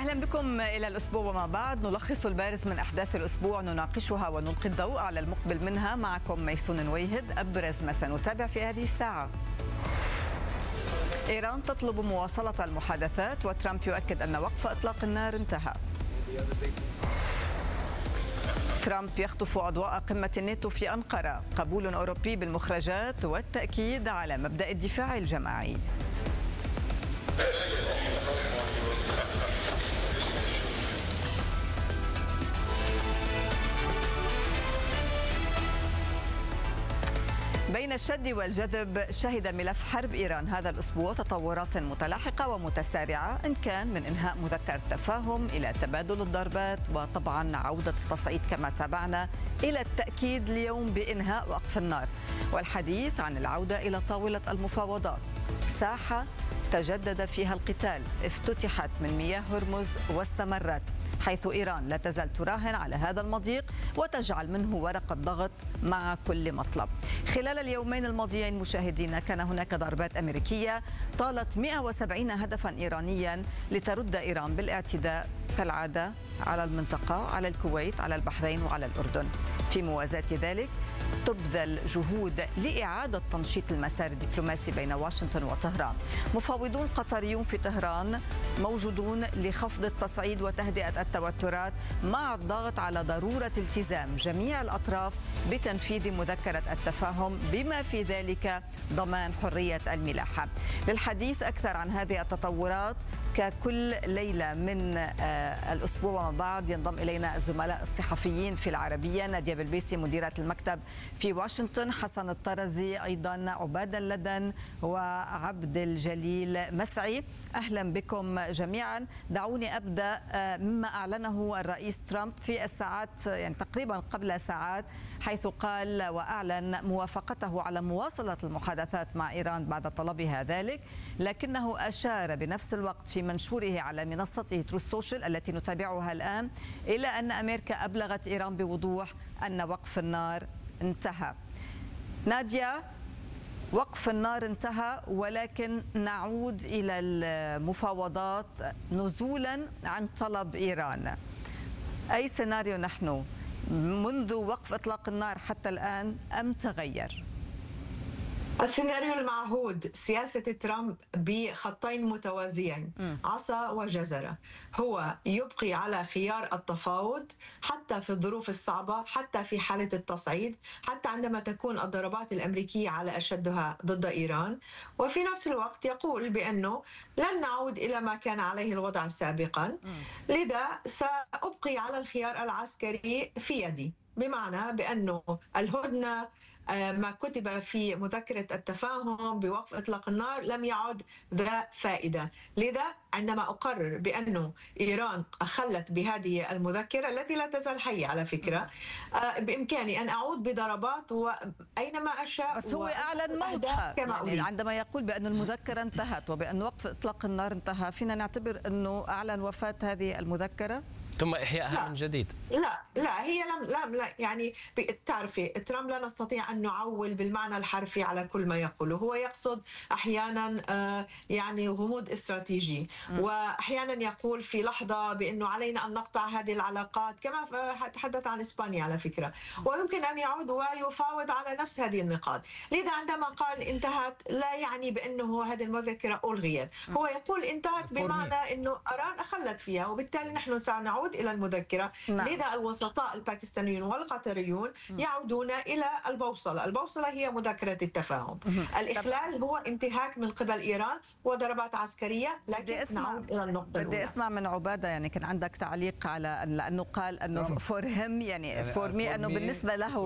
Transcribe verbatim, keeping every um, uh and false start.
أهلا بكم إلى الأسبوع وما بعد، نلخص البارز من أحداث الأسبوع نناقشها ونلقي الضوء على المقبل منها. معكم ميسون نويهد. أبرز ما سنتابع في هذه الساعة: إيران تطلب مواصلة المحادثات، وترامب يؤكد أن وقف إطلاق النار انتهى. ترامب يخطف أضواء قمة الناتو في أنقرة، قبول أوروبي بالمخرجات والتأكيد على مبدأ الدفاع الجماعي. بين الشد والجذب، شهد ملف حرب إيران هذا الأسبوع تطورات متلاحقة ومتسارعة، إن كان من إنهاء مذكر تفاهم إلى تبادل الضربات، وطبعا عودة التصعيد كما تابعنا، إلى التأكيد اليوم بإنهاء وقف النار، والحديث عن العودة إلى طاولة المفاوضات. ساحة تجدد فيها القتال، افتتحت من مياه هرمز واستمرت، حيث إيران لا تزال تراهن على هذا المضيق وتجعل منه ورقة ضغط مع كل مطلب. خلال اليومين الماضيين مشاهدينا، كان هناك ضربات أمريكية طالت مئة وسبعين هدفا إيرانيا لترد إيران بالاعتداء كالعادة على المنطقة، على الكويت، على البحرين وعلى الأردن. في موازاة ذلك تبذل جهود لإعادة تنشيط المسار الدبلوماسي بين واشنطن وطهران. مفاوضون قطريون في طهران موجودون لخفض التصعيد وتهدئة التوترات، مع الضغط على ضرورة التزام جميع الأطراف بتنفيذ مذكرة التفاهم، بما في ذلك ضمان حرية الملاحة. للحديث أكثر عن هذه التطورات ككل ليلة من الأسبوع وما بعد، ينضم إلينا الزملاء الصحفيين في العربية: نادية بلبيسي مديرة المكتب في واشنطن، حسن الطرزي، أيضا عبادة اللدن وعبد الجليل مسعي. أهلا بكم جميعا. دعوني أبدأ مما أعلنه الرئيس ترامب في الساعات، يعني تقريبا قبل ساعات، حيث قال وأعلن موافقته على مواصلة المحادثات مع إيران بعد طلبها ذلك، لكنه أشار بنفس الوقت في منشوره على منصته تروث سوشيال التي نتابعها الآن إلى أن أمريكا أبلغت إيران بوضوح أن وقف النار انتهى. نادية، وقف النار انتهى، ولكن نعود إلى المفاوضات نزولا عن طلب إيران. أي سيناريو نحن منذ وقف إطلاق النار حتى الآن أم تغير؟ السيناريو المعهود، سياسة ترامب بخطين متوازيين، عصا وجزرة. هو يبقي على خيار التفاوض حتى في الظروف الصعبة، حتى في حالة التصعيد، حتى عندما تكون الضربات الأمريكية على أشدها ضد إيران، وفي نفس الوقت يقول بأنه لن نعود إلى ما كان عليه الوضع سابقا، لذا سأبقي على الخيار العسكري في يدي، بمعنى بأنه الهدنة ما كتب في مذكرة التفاهم بوقف إطلاق النار لم يعد ذا فائدة. لذا عندما أقرر بأنه إيران أخلت بهذه المذكرة التي لا تزال حية على فكرة، بإمكاني أن أعود بضربات وأينما أشاء. بس هو أعلن موتها، يعني عندما يقول بأن المذكرة انتهت وبأن وقف إطلاق النار انتهى، فينا نعتبر أنه أعلن وفاة هذه المذكرة ثم إحيائها لا. من جديد؟ لا لا هي لم لا, لا يعني تعرفي ترامب لا نستطيع أن نعول بالمعنى الحرفي على كل ما يقوله. هو يقصد أحيانا آه يعني غموض استراتيجي، م. وأحيانا يقول في لحظة بأنه علينا أن نقطع هذه العلاقات، كما تحدث عن إسبانيا على فكرة، ويمكن أن يعود ويفاوض على نفس هذه النقاط. لذا عندما قال انتهت لا يعني بأنه هذه المذكرة ألغيت، هو يقول انتهت بمعنى أنه إيران أخلت فيها، وبالتالي نحن سنعود إلى المذكرة. نعم. لذا الوسطاء الباكستانيون والقطريون يعودون إلى البوصلة. البوصلة هي مذكرة التفاهم. الإخلال هو انتهاك من قبل إيران وضربات عسكرية، لكن نعود إلى النقطة الأولى. بدي أسمع من عبادة، يعني كان عندك تعليق على، لأنه قال أنه فور هيم، يعني فور مي، أنه بالنسبة له